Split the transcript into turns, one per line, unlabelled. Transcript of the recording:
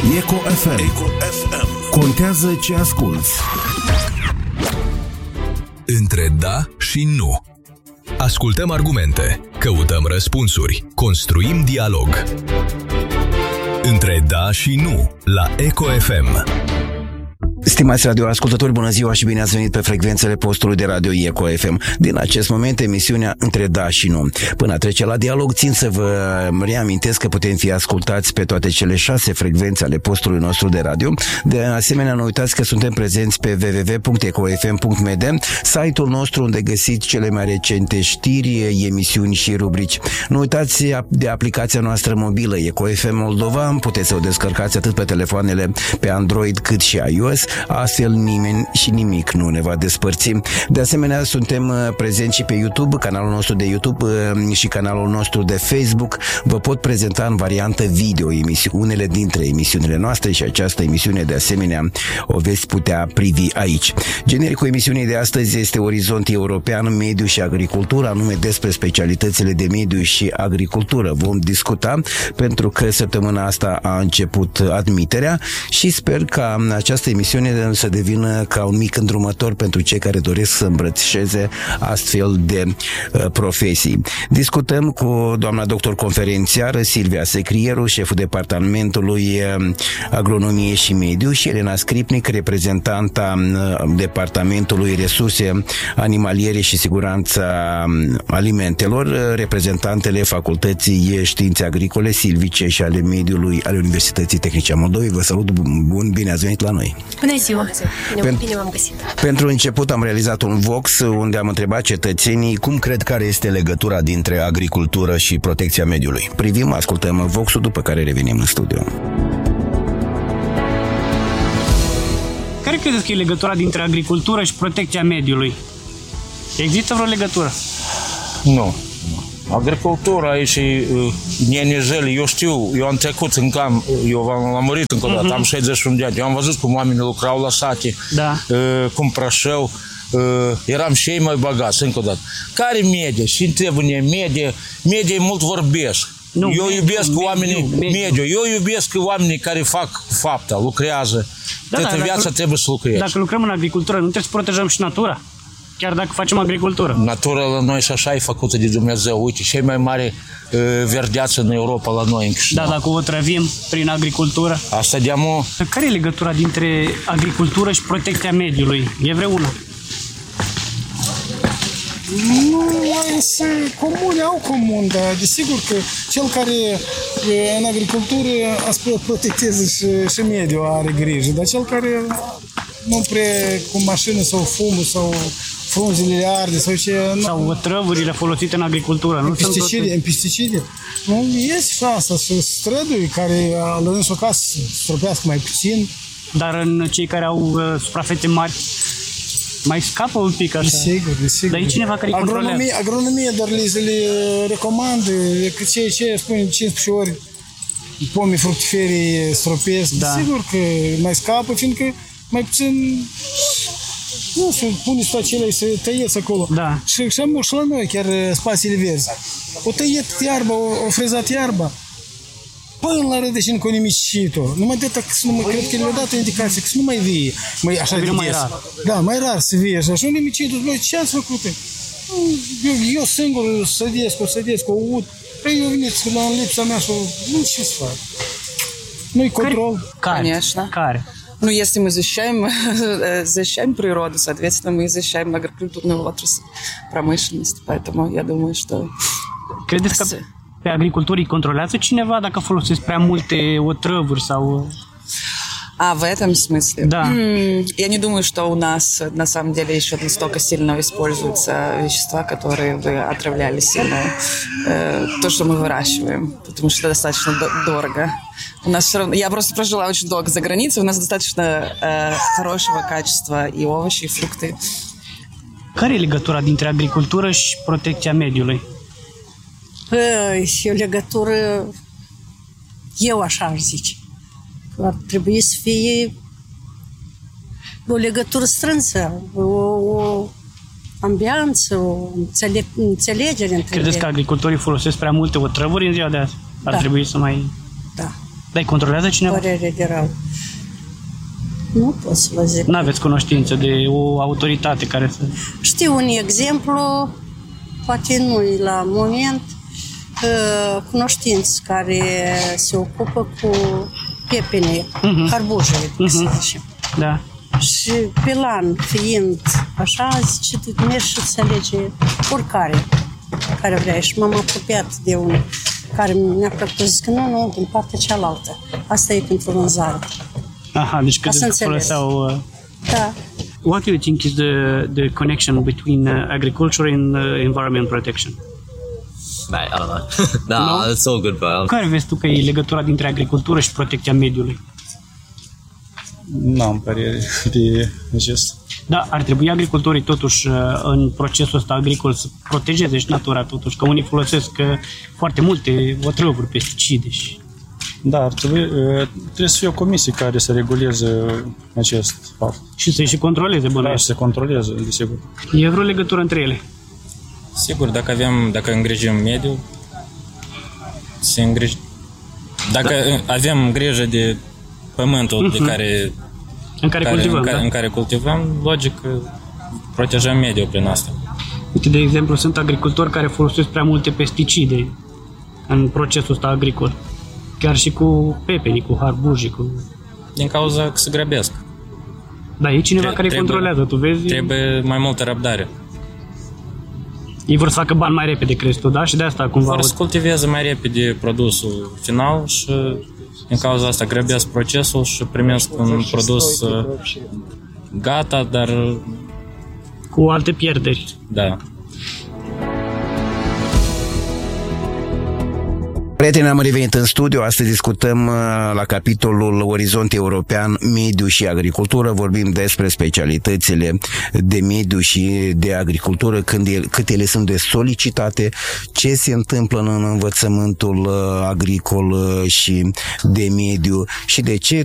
Eco FM. Contează ce asculți.
Între da și nu. Ascultăm argumente, căutăm răspunsuri, construim dialog. Între da și nu, la Eco FM.
Stimați radioascultători, bună ziua și bine ați venit pe frecvențele postului de radio Eco FM. Din acest moment, emisiunea Între da și nu. Până a trece la dialog, țin să vă reamintesc că putem fi ascultați pe toate cele 6 frecvențe ale postului nostru de radio. De asemenea, nu uitați că suntem prezenți pe www.ecofm.md, site-ul nostru unde găsiți cele mai recente știri, emisiuni și rubrici. Nu uitați de aplicația noastră mobilă Eco FM Moldova, puteți să o descărcați atât pe telefoanele pe Android cât și iOS. Astfel nimeni și nimic nu ne va despărți. De asemenea, suntem prezenți și pe YouTube, canalul nostru de YouTube și canalul nostru de Facebook. Vă pot prezenta în variantă video unele dintre emisiunile noastre și această emisiune de asemenea o veți putea privi aici. Genericul emisiunii de astăzi este Orizont European, Mediu și Agricultură, anume despre specialitățile de mediu și agricultură. Vom discuta pentru că săptămâna asta a început admiterea și sper ca această emisiune să devină ca un mic îndrumător pentru cei care doresc să îmbrățișeze astfel de profesii. Discutăm cu doamna doctor conferențiară Silvia Secrieru, șeful departamentului Agronomie și Mediu, și Elena Scripnic, reprezentanta departamentului Resurse Animaliere și Siguranța Alimentelor, reprezentantele Facultății Științe Agricole, Silvice și ale Mediului ale Universității Tehnice a Moldovei. Vă salut, bun, bine ați venit la noi!
Bună ziua! Bine v-am găsit!
Pentru început am realizat un Vox unde am întrebat cetățenii cum cred care este legătura dintre agricultură și protecția mediului. Privim, ascultăm Voxul, după care revenim în studio.
Care credeți că e legătura dintre agricultură și protecția mediului? Există vreo legătură?
Nu. Agricultura e și nenijeli. Eu știu, eu am trecut în camp, eu am murit încă o dată, am 61 de ani. Eu am văzut cum oamenii lucrau la sate, cum prășeau. Eram și ei mai bagați, încă o dată. Care medie? Și trebuie medie mult vorbesc. Eu iubesc oamenii mediu. Eu iubesc oamenii care fac fapta, lucrează. Toată viața trebuie să lucrezi.
Dacă lucrăm în agricultură, nu trebuie să protejăm și natura? Chiar dacă facem agricultură.
Natura la noi și așa e făcută de Dumnezeu. Uite, cei mai mari verdeață în Europa la noi în Chișinău.
Da, dacă o trăvim prin agricultură.
Asta de-amă...
Care e legătura dintre agricultură și protecția mediului? E vreuna?
Nu, comune au comun, dar desigur că cel care în agricultură protectează și mediul are grijă, dar cel care nu prea cu mașină sau fumul sau frunzele arde sau ce...
Sau otrăvurile folosite în agricultură, nu?
În pesticide. Nu, este și asta, și străduri care la însul casă stropească mai puțin.
Dar în cei care au suprafețe mari mai scapă un pic așa.
Desigur.
Dar e cineva care îi controlează.
Agronomie, dar le recomandă că ce spune 15 ori pomii fructiferi stropesc. Da. Sigur că mai scapă, fiindcă mai puțin, nu știu, puneți toate cele să tăieți acolo.
Da.
Și la noi chiar spațiile verzi. O tăiet iarba, o frezat iarba, până la rădăcină cu nimicită. Numai de atât, cred că le-au dat o indicație că să nu mai vie. Așa de
mai rar.
Da, mai rar să vie așa. Și nimicită, ce ați făcut? Eu singur sădesc, o ud. Păi eu veniți la lipsa mea și nu ce să fac. Nu-i control.
Конечно. Ну, если мы защищаем природу, соответственно, мы защищаем агрокультурную отрасль, промышленность. Поэтому я думаю, что...
Credeți că pe agricultorii controlează cineva dacă folosesc prea multe otrăvuri sau...
В этом смысле?
Да.
Я не думаю, что у нас на самом деле еще настолько сильно используются вещества, которые бы отравляли сильно то, что мы выращиваем, потому что это достаточно дорого. У нас все равно... Я просто прожила очень долго за границей, у нас достаточно хорошего качества и овощи, и фрукты.
Care e legătura dintre agricultură și protecția mediului?
E o legătură, eu așa aș zice. Ar trebui să fie o legătură strânsă, o ambianță, o înțelegere între
Credeți că agricultorii folosesc prea multe otrăvuri în ziua de azi? Ar trebui să mai...
Da.
Dar îi controlează cineva?
Părere de rău. Nu pot să vă zic.
N-aveți cunoștință de o autoritate care să...
Știu un exemplu, poate nu la moment, cunoștinți care se ocupă cu pepene, harbujele, să zicem.
Da.
Și pe lan, fiind așa, zice, tu mergi și îți alege oricare care vrei. Și m-am apropiat de unul care mi-a plăcut, zic că nu, din partea cealaltă. Asta e pentru vânzare.
Aha, deci că foloseau...
Da.
What do you think is the connection between agriculture and environment protection?
Mate, I don't know. No, it's all good, bro.
Care vezi tu că e legătura dintre agricultură și protecția mediului?
N-am părere de acest.
Da, ar trebui agricultorii totuși în procesul ăsta agricol să protejeze și natura totuși, că unii folosesc foarte multe otrăvuri, pesticide și...
Da, trebuie să fie o comisie care să reguleze acest fapt.
Și să-i și controleze, bănuiesc.
Da, și să controleze, desigur.
E vreo legătură între ele?
Sigur, dacă îngrijim mediul, dacă avem grijă de pământul în care cultivăm, logic protejăm mediul prin asta.
Uite, de exemplu, sunt agricultori care folosesc prea multe pesticide în procesul ăsta agricol. Chiar și cu pepenii, cu harbujii,
din cauza că se grăbesc.
Da, e cineva care îi controlează, tu vezi?
Trebuie mai multă răbdare.
Ei vor să facă bani mai repede, crezi tu, da? Și de asta cumva...
Vor să cultiveze mai repede produsul final și din cauza asta grăbesc procesul și primesc un produs gata, dar...
cu alte pierderi.
Da.
Prieteni, am revenit în studio. Astăzi discutăm la capitolul Orizont European, mediu și agricultură. Vorbim despre specialitățile de mediu și de agricultură, cât ele sunt de solicitate, ce se întâmplă în învățământul agricol și de mediu și de ce